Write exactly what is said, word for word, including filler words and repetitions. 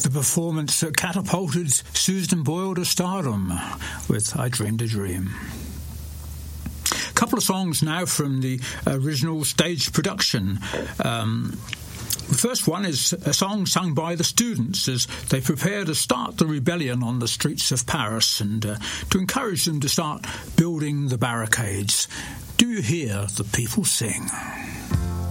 the performance that catapulted Susan Boyle to stardom with I Dreamed a Dream. A couple of songs now from the original stage production. Um, the first one is a song sung by the students as they prepare to start the rebellion on the streets of Paris and uh, to encourage them to start building the barricades. Do you hear the people sing?